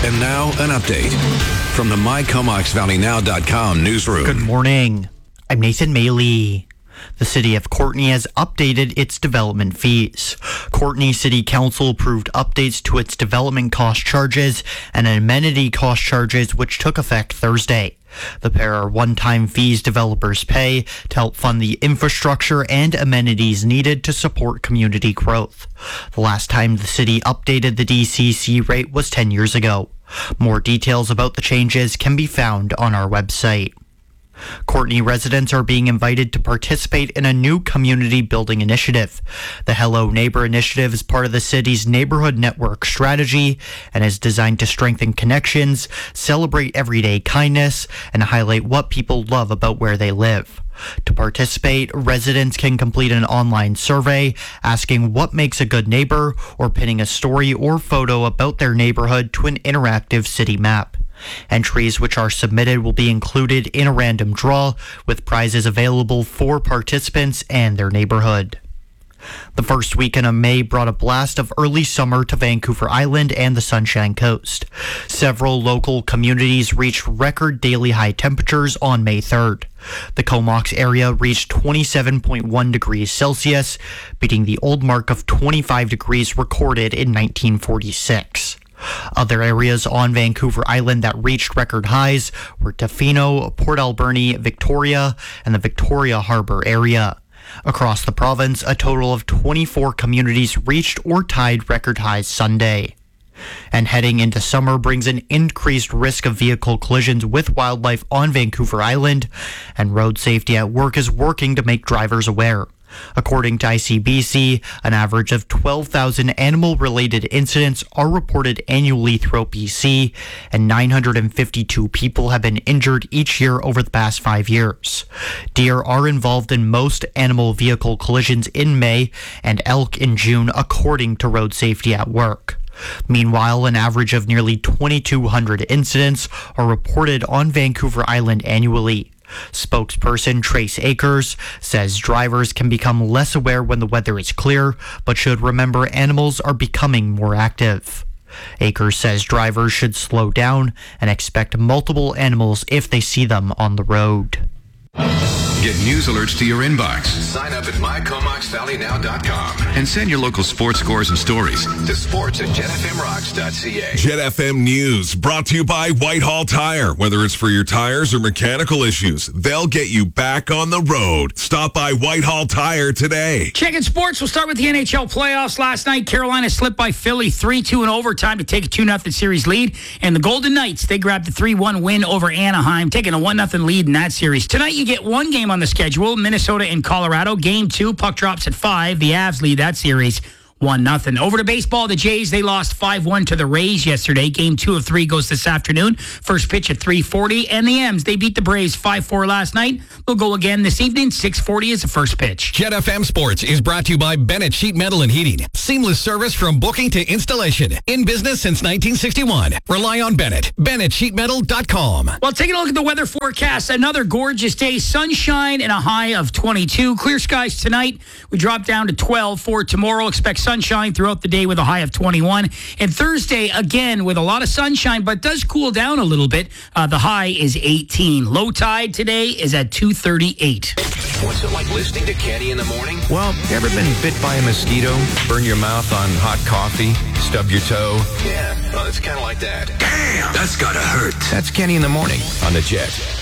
And now, an update from the MyComoxValleyNow.com newsroom. Good morning. I'm Nathan Maley. The city of Courtenay has updated its development fees. Courtenay City Council approved updates to its development cost charges and amenity cost charges, which took effect Thursday. The pair are one-time fees developers pay to help fund the infrastructure and amenities needed to support community growth. The last time the city updated the DCC rate was 10 years ago. More details about the changes can be found on our website. Courtenay residents are being invited to participate in a new community building initiative. The Hello Neighbor initiative is part of the city's neighborhood network strategy and is designed to strengthen connections, celebrate everyday kindness, and highlight what people love about where they live. To participate, residents can complete an online survey asking what makes a good neighbor or pinning a story or photo about their neighborhood to an interactive city map. Entries which are submitted will be included in a random draw, with prizes available for participants and their neighborhood. The first weekend of May brought a blast of early summer to Vancouver Island and the Sunshine Coast. Several local communities reached record daily high temperatures on May 3rd. The Comox area reached 27.1 degrees Celsius, beating the old mark of 25 degrees recorded in 1946. Other areas on Vancouver Island that reached record highs were Tofino, Port Alberni, Victoria, and the Victoria Harbour area. Across the province, a total of 24 communities reached or tied record highs Sunday. And heading into summer brings an increased risk of vehicle collisions with wildlife on Vancouver Island, and Road Safety at Work is working to make drivers aware. According to ICBC, an average of 12,000 animal-related incidents are reported annually throughout BC, and 952 people have been injured each year over the past 5 years. Deer are involved in most animal vehicle collisions in May and elk in June, according to Road Safety at Work. Meanwhile, an average of nearly 2,200 incidents are reported on Vancouver Island annually. Spokesperson Trace Akers says drivers can become less aware when the weather is clear, but should remember animals are becoming more active. Akers says drivers should slow down and expect multiple animals if they see them on the road. Get news alerts to your inbox. Sign up at MyComoxValleyNow.com And send your local sports scores and stories to sports@jetfmrocks.ca. Jet FM News brought to you by Whitehall Tire. Whether it's for your tires or mechanical issues, they'll get you back on the road. Stop by Whitehall Tire today. Checking sports. We'll start with the NHL playoffs. Last night, Carolina slipped by Philly 3-2 in overtime to take a 2-0 series lead. And the Golden Knights, they grabbed the 3-1 win over Anaheim, taking a 1-0 lead in that series. Tonight, you get one game on the schedule, Minnesota and Colorado. Game 2, puck drops at 5. The Avs lead that series 1-0. Over to baseball, the Jays, they lost 5-1 to the Rays yesterday. Game 2 of 3 goes this afternoon. First pitch at 3:40. And the M's, they beat the Braves 5-4 last night. They'll go again this evening. 6:40 is the first pitch. Jet FM Sports is brought to you by Bennett Sheet Metal and Heating. Seamless service from booking to installation. In business since 1961. Rely on Bennett. BennettSheetMetal.com. Well, taking a look at the weather forecast, another gorgeous day. Sunshine and a high of 22. Clear skies tonight. We drop down to 12 for tomorrow. Expect sunshine throughout the day with a high of 21. And Thursday, again, with a lot of sunshine, but does cool down a little bit. The high is 18. Low tide today is at 2:38. What's it like listening to Kenny in the morning? Well, ever been bit by a mosquito? Burn your mouth on hot coffee? Stub your toe? Yeah, well, it's kind of like that. Damn, that's gotta hurt. That's Kenny in the morning on the Jet.